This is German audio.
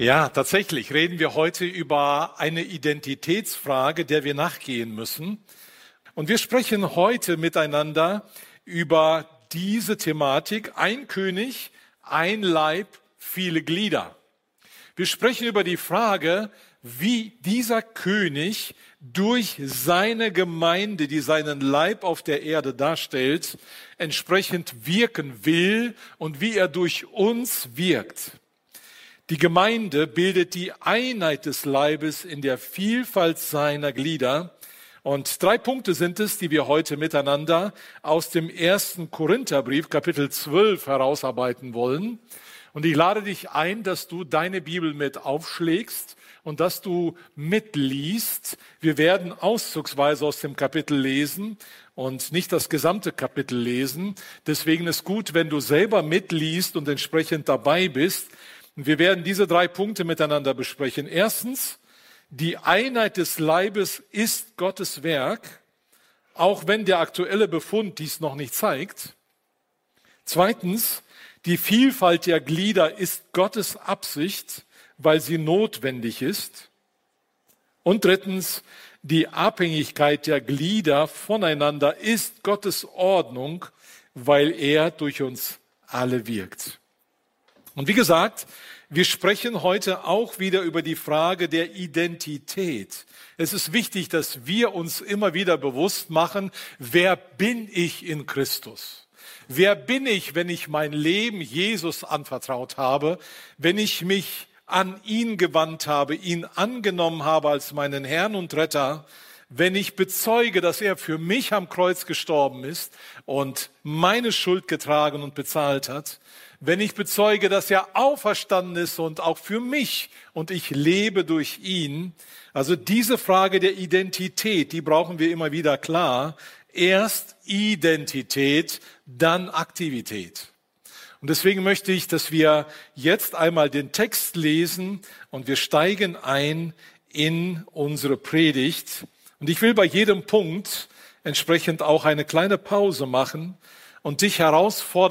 Ja, tatsächlich reden wir heute über eine Identitätsfrage, der wir nachgehen müssen. Und wir sprechen heute miteinander über diese Thematik: ein König, ein Leib, viele Glieder. Wir sprechen über die Frage, wie dieser König durch seine Gemeinde, die seinen Leib auf der Erde darstellt, entsprechend wirken will und wie er durch uns wirkt. Die Gemeinde bildet die Einheit des Leibes in der Vielfalt seiner Glieder. Und 3 Punkte sind es, die wir heute miteinander aus dem 1. Korintherbrief, Kapitel 12, herausarbeiten wollen. Und ich lade dich ein, dass du deine Bibel mit aufschlägst und dass du mitliest. Wir werden auszugsweise aus dem Kapitel lesen und nicht das gesamte Kapitel lesen. Deswegen ist gut, wenn du selber mitliest und entsprechend dabei bist. Und wir werden diese 3 Punkte miteinander besprechen. Erstens, die Einheit des Leibes ist Gottes Werk, auch wenn der aktuelle Befund dies noch nicht zeigt. Zweitens, die Vielfalt der Glieder ist Gottes Absicht, weil sie notwendig ist. Und drittens, die Abhängigkeit der Glieder voneinander ist Gottes Ordnung, weil er durch uns alle wirkt. Und wie gesagt, wir sprechen heute auch wieder über die Frage der Identität. Es ist wichtig, dass wir uns immer wieder bewusst machen, wer bin ich in Christus? Wer bin ich, wenn ich mein Leben Jesus anvertraut habe, wenn ich mich an ihn gewandt habe, ihn angenommen habe als meinen Herrn und Retter, wenn ich bezeuge, dass er für mich am Kreuz gestorben ist und meine Schuld getragen und bezahlt hat, wenn ich bezeuge, dass er auferstanden ist und auch für mich und ich lebe durch ihn. Also diese Frage der Identität, die brauchen wir immer wieder klar. Erst Identität, dann Aktivität. Und deswegen möchte ich, dass wir jetzt einmal den Text lesen und wir steigen ein in unsere Predigt. Und ich will bei jedem Punkt entsprechend auch eine kleine Pause machen und dich herausfordern,